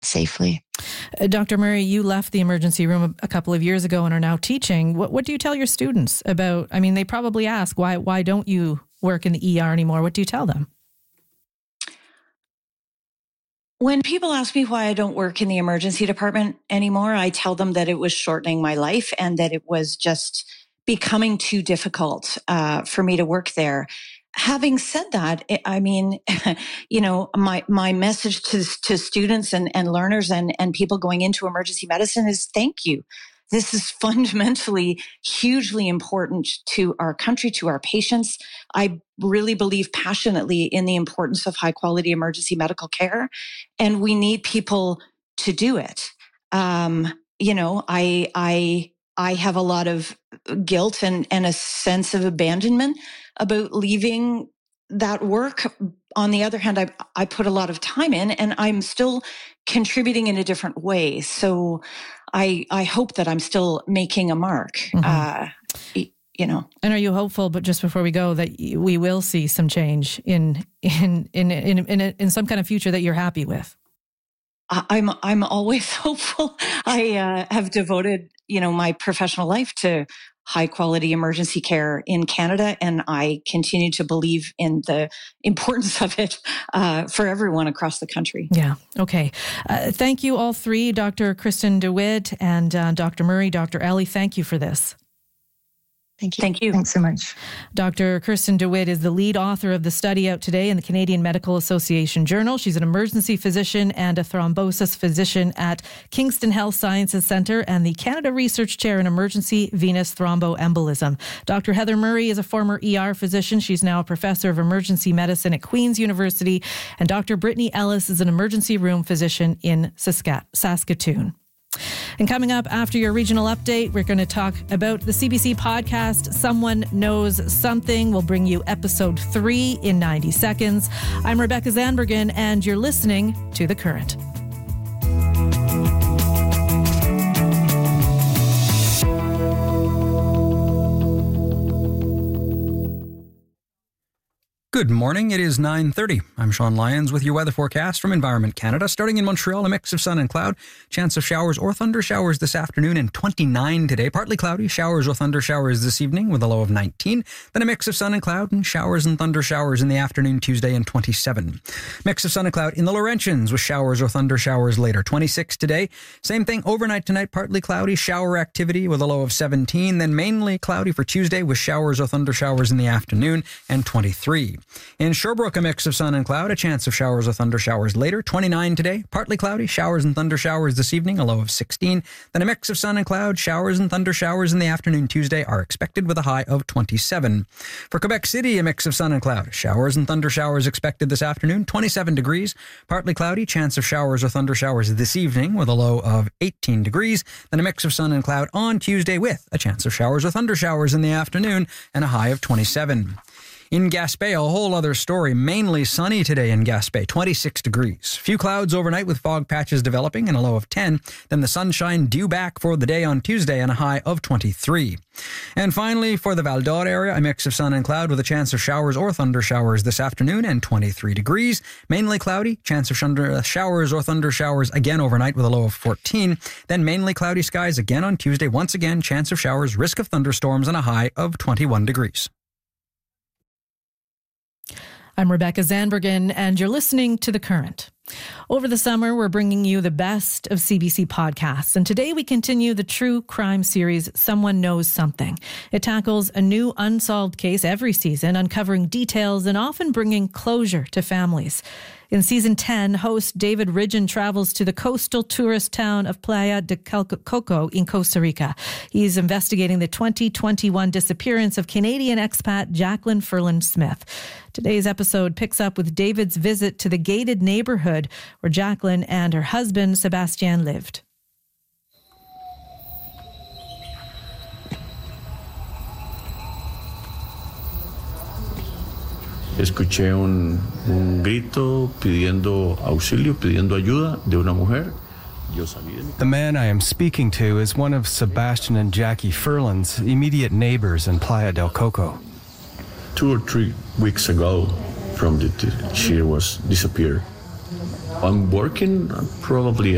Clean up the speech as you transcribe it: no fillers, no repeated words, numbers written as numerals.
safely. Dr. Murray, you left the emergency room a couple of years ago and are now teaching. What do you tell your students about, I mean, they probably ask, why don't you work in the ER anymore? What do you tell them? When people ask me why I don't work in the emergency department anymore, I tell them that it was shortening my life and that it was just becoming too difficult for me to work there. Having said that, I mean, my message to students and learners and people going into emergency medicine is thank you. This is fundamentally hugely important to our country, to our patients. I really believe passionately in the importance of high quality emergency medical care, and we need people to do it. I have a lot of guilt and a sense of abandonment about leaving that work. On the other hand, I put a lot of time in, and I'm still contributing in a different way. So I hope that I'm still making a mark. Mm-hmm. And are you hopeful? But just before we go, that we will see some change in some kind of future that you're happy with? I'm always hopeful. I have devoted, my professional life to high quality emergency care in Canada, and I continue to believe in the importance of it for everyone across the country. Yeah. Okay. Thank you all three, Dr. Kristen DeWitt and Dr. Murray, Dr. Ellie. Thank you for this. Thank you. Thank you. Thanks so much. Dr. Kristen DeWitt is the lead author of the study out today in the Canadian Medical Association Journal. She's an emergency physician and a thrombosis physician at Kingston Health Sciences Centre and the Canada Research Chair in Emergency Venous Thromboembolism. Dr. Heather Murray is a former ER physician. She's now a professor of emergency medicine at Queen's University. And Dr. Brittany Ellis is an emergency room physician in Saskatoon. And coming up after your regional update, we're going to talk about the CBC podcast, Someone Knows Something. We'll bring you episode 3 in 90 seconds. I'm Rebecca Zandbergen, and you're listening to The Current. Good morning. It is 9:30. I'm Sean Lyons with your weather forecast from Environment Canada. Starting in Montreal, a mix of sun and cloud. Chance of showers or thunder showers this afternoon and 29 today. Partly cloudy, showers or thunder showers this evening with a low of 19. Then a mix of sun and cloud and showers and thunder showers in the afternoon Tuesday and 27. Mix of sun and cloud in the Laurentians with showers or thunder showers later. 26 today. Same thing overnight tonight, partly cloudy, shower activity with a low of 17. Then mainly cloudy for Tuesday with showers or thunder showers in the afternoon and 23. In Sherbrooke, a mix of sun and cloud, a chance of showers or thunder showers later. 29 today, partly cloudy, showers and thunder showers this evening, a low of 16. Then a mix of sun and cloud, showers and thunder showers in the afternoon Tuesday are expected with a high of 27. For Quebec City, a mix of sun and cloud, showers and thunder showers expected this afternoon, 27 degrees. Partly cloudy, chance of showers or thunder showers this evening with a low of 18 degrees. Then a mix of sun and cloud on Tuesday with a chance of showers or thunder showers in the afternoon and a high of 27. In Gaspé, a whole other story. Mainly sunny today in Gaspé, 26 degrees. Few clouds overnight with fog patches developing and a low of 10. Then the sunshine due back for the day on Tuesday and a high of 23. And finally, for the Val d'Or area, a mix of sun and cloud with a chance of showers or thunder showers this afternoon and 23 degrees. Mainly cloudy, chance of showers or thunder showers again overnight with a low of 14. Then mainly cloudy skies again on Tuesday. Once again, chance of showers, risk of thunderstorms and a high of 21 degrees. I'm Rebecca Zandbergen, and you're listening to The Current. Over the summer, we're bringing you the best of CBC podcasts, and today we continue the true crime series, Someone Knows Something. It tackles a new unsolved case every season, uncovering details and often bringing closure to families. In Season 10, host David Ridgen travels to the coastal tourist town of Playa de Coco in Costa Rica. He's investigating the 2021 disappearance of Canadian expat Jacqueline Ferland Smith. Today's episode picks up with David's visit to the gated neighborhood where Jacqueline and her husband Sebastian lived. Escuché un grito pidiendo auxilio, pidiendo ayuda de una mujer. The man I am speaking to is one of Sebastian and Jackie Ferland's immediate neighbors in Playa del Coco. 2 or 3 weeks ago, she was disappeared. I'm working probably